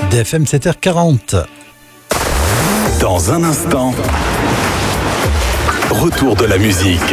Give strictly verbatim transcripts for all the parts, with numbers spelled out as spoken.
D F M sept heures quarante. Dans un instant, retour de la musique.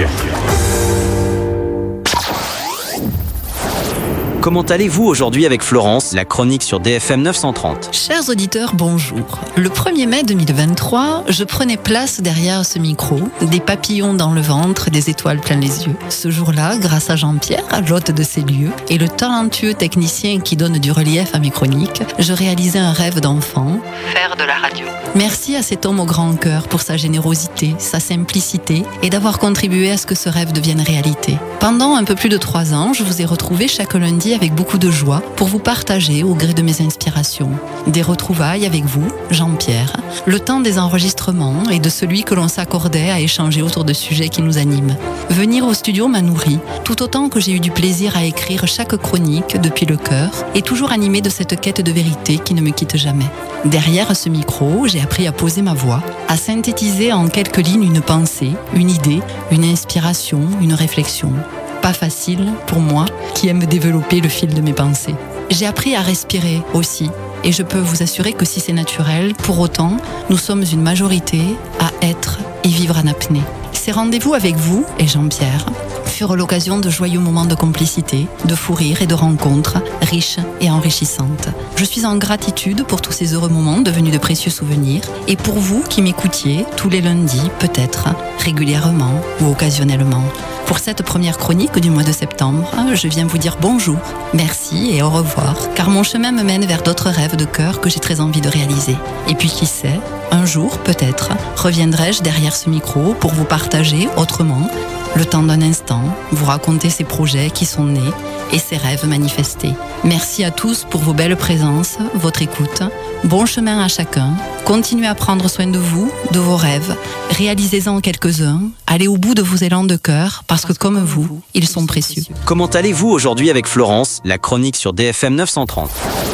Comment allez-vous aujourd'hui avec Florence, la chronique sur D F M neuf cent trente? Chers auditeurs, bonjour. Le premier mai deux mille vingt-trois, je prenais place derrière ce micro, des papillons dans le ventre, des étoiles plein les yeux. Ce jour-là, grâce à Jean-Pierre, l'hôte de ces lieux, et le talentueux technicien qui donne du relief à mes chroniques, je réalisais un rêve d'enfant, faire de la radio. Merci à cet homme au grand cœur pour sa générosité, sa simplicité et d'avoir contribué à ce que ce rêve devienne réalité. Pendant un peu plus de trois ans, je vous ai retrouvés chaque lundi avec beaucoup de joie pour vous partager au gré de mes inspirations. Des retrouvailles avec vous, Jean-Pierre, le temps des enregistrements et de celui que l'on s'accordait à échanger autour de sujets qui nous animent. Venir au studio m'a nourri, tout autant que j'ai eu du plaisir à écrire chaque chronique depuis le cœur et toujours animé de cette quête de vérité qui ne me quitte jamais. Derrière ce micro, j'ai appris à poser ma voix, à synthétiser en quelques lignes une pensée, une idée, une inspiration, une réflexion. Pas facile pour moi qui aime développer le fil de mes pensées. J'ai appris à respirer aussi et je peux vous assurer que si c'est naturel, pour autant, nous sommes une majorité à être et vivre en apnée. Ces rendez-vous avec vous et Jean-Pierre furent l'occasion de joyeux moments de complicité, de fous rires et de rencontres riches et enrichissantes. Je suis en gratitude pour tous ces heureux moments devenus de précieux souvenirs et pour vous qui m'écoutiez tous les lundis, peut-être, régulièrement ou occasionnellement. Pour cette première chronique du mois de septembre, je viens vous dire bonjour, merci et au revoir, car mon chemin me mène vers d'autres rêves de cœur que j'ai très envie de réaliser. Et puis qui sait, un jour, peut-être, reviendrai-je derrière ce micro pour vous partager autrement, le temps d'un instant, vous raconter ces projets qui sont nés et ces rêves manifestés. Merci à tous pour vos belles présences, votre écoute. Bon chemin à chacun. Continuez à prendre soin de vous, de vos rêves. Réalisez-en quelques-uns. Allez au bout de vos élans de cœur, parce que comme vous, ils sont précieux. Comment allez-vous aujourd'hui avec Florence, la chronique sur D F M neuf cent trente?